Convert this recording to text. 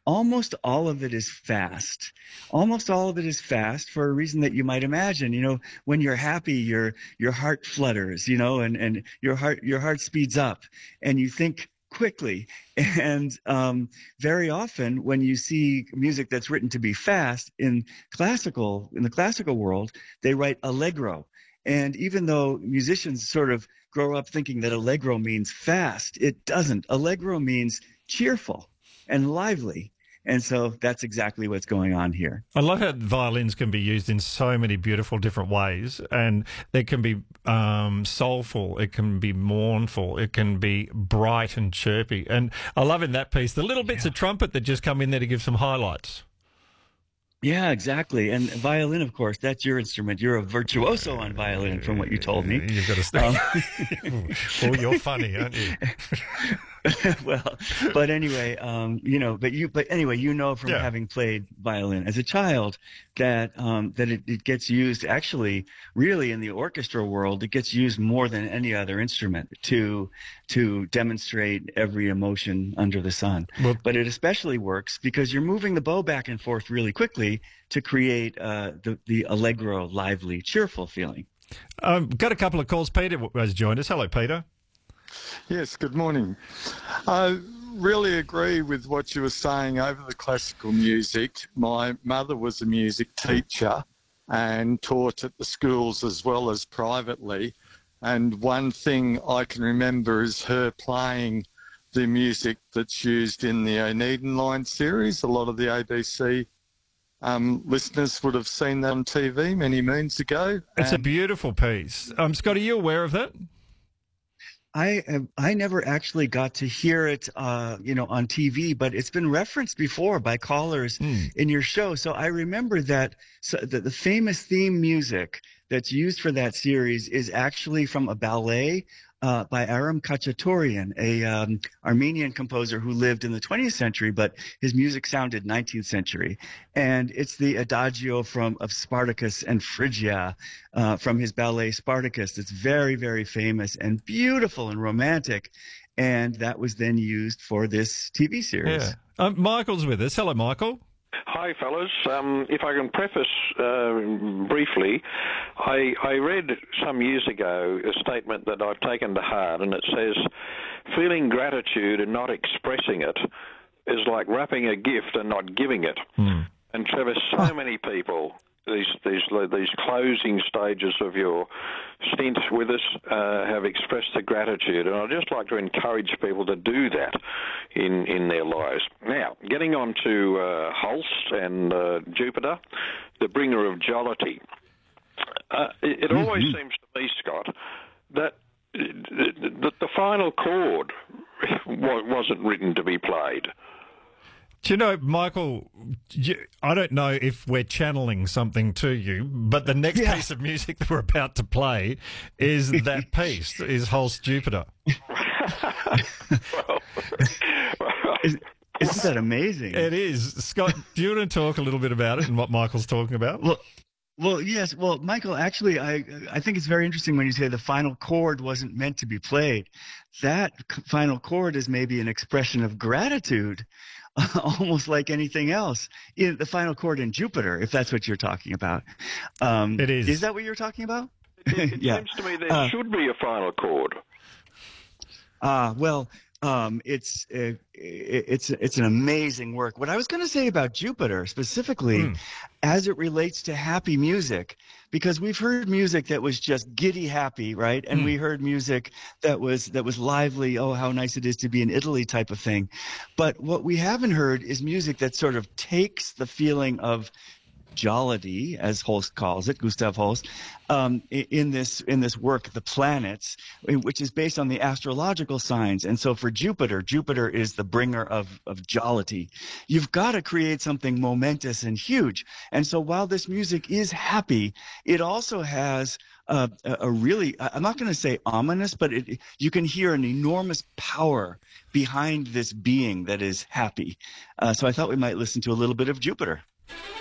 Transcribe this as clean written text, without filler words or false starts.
almost all of it is fast. Almost all of it is fast for a reason that you might imagine. When you're happy, your heart flutters, and your heart speeds up, and you think quickly. And very often, when you see music that's written to be fast in the classical world, they write allegro. And even though musicians sort of grow up thinking that allegro means fast, it doesn't. Allegro means cheerful and lively. And so that's exactly what's going on here. I love how violins can be used in so many beautiful different ways, and it can be soulful, it can be mournful, it can be bright and chirpy. And I love in that piece the little bits of trumpet that just come in there to give some highlights. Yeah, exactly. And violin, of course, that's your instrument. You're a virtuoso on violin, from what you told me. You've got to stay. Oh, you're funny, aren't you? Well, but anyway, but anyway, from having played violin as a child that it gets used actually really in the orchestra world. It gets used more than any other instrument to demonstrate every emotion under the sun. But it especially works because you're moving the bow back and forth really quickly to create the allegro, lively, cheerful feeling. Got a couple of calls. Peter has joined us. Hello, Peter. Yes, good morning. I really agree with what you were saying over the classical music. My mother was a music teacher and taught at the schools as well as privately. And one thing I can remember is her playing the music that's used in the Oneiden Line series. A lot of the ABC listeners would have seen that on TV many moons ago. It's a beautiful piece. Scott, are you aware of that? I never actually got to hear it, on TV, but it's been referenced before by callers in your show. So I remember that the famous theme music that's used for that series is actually from a ballet by Aram Khachaturian, a Armenian composer who lived in the 20th century, but his music sounded 19th century. And it's the Adagio of Spartacus and Phrygia from his ballet Spartacus. It's very, very famous and beautiful and romantic. And that was then used for this TV series. Yeah. Michael's with us. Hello, Michael. Hi, fellas. If I can preface briefly, I read some years ago a statement that I've taken to heart, and it says, feeling gratitude and not expressing it is like wrapping a gift and not giving it. And Trevor, so many people, these closing stages of your stint with us have expressed the gratitude, and I'd just like to encourage people to do that in their lives. Now, getting on to Holst and Jupiter, the bringer of jollity. It always seems to me, Scott, that the final chord wasn't written to be played. Do you know, Michael, I don't know if we're channeling something to you, but the next piece of music that we're about to play is that piece, is Holst Jupiter. Isn't that amazing? It is. Scott, do you want to talk a little bit about it and what Michael's talking about? Well, yes. Well, Michael, actually, I think it's very interesting when you say the final chord wasn't meant to be played. That final chord is maybe an expression of gratitude, almost like anything else. The final chord in Jupiter, if that's what you're talking about. It is. Is that what you're talking about? It seems to me there should be a final chord. It's an amazing work. What I was going to say about Jupiter specifically, as it relates to happy music, because we've heard music that was just giddy happy, right? And we heard music that was lively. Oh, how nice it is to be in Italy type of thing. But what we haven't heard is music that sort of takes the feeling of jollity, as Holst calls it, Gustav Holst, in this work, The Planets, which is based on the astrological signs. And so for Jupiter is the bringer of jollity. You've got to create something momentous and huge. And so while this music is happy, it also has a really, I'm not going to say ominous, but you can hear an enormous power behind this being that is happy. So I thought we might listen to a little bit of Jupiter.